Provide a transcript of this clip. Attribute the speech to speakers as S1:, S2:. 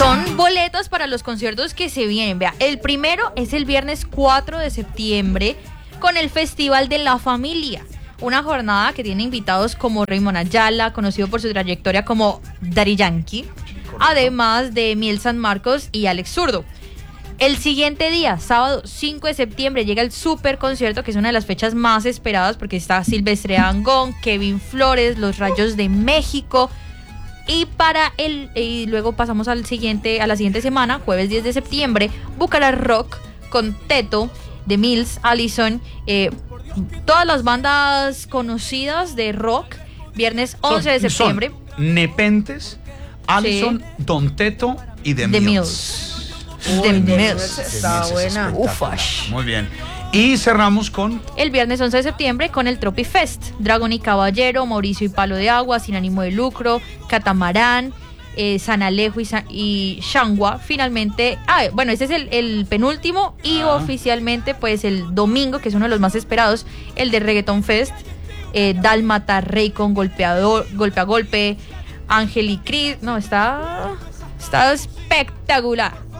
S1: Son boletas para los conciertos que se vienen. Vea, el primero es el viernes 4 de septiembre con el Festival de la Familia. Una jornada que tiene invitados como Raymond Ayala, conocido por su trayectoria como Daddy Yankee, además de Miel San Marcos y Alex Zurdo. El siguiente día, sábado 5 de septiembre, llega el super concierto, que es una de las fechas más esperadas porque está Silvestre Dangond, Kevin Flores, Los Rayos de México. Y luego pasamos a la siguiente semana, jueves 10 de septiembre, Bucarar Rock con Teto, The Mills, Allison, todas las bandas conocidas de rock, viernes 11 de septiembre.
S2: Son Nepentes, Allison, sí. Don Teto y The Mills.
S1: The Mills.
S3: Está buena.
S1: Ufash.
S2: Muy bien. Y cerramos con...
S1: el viernes 11 de septiembre con el Tropi Fest. Dragon y Caballero, Mauricio y Palo de Agua, Sin Ánimo de Lucro, Catamarán, San Alejo y Shangwa. Finalmente, este es el penúltimo y oficialmente pues el domingo, que es uno de los más esperados, el de Reggaeton Fest. Dálmata, Raycon, Golpe a Golpe, Ángel y Cris. No, está espectacular.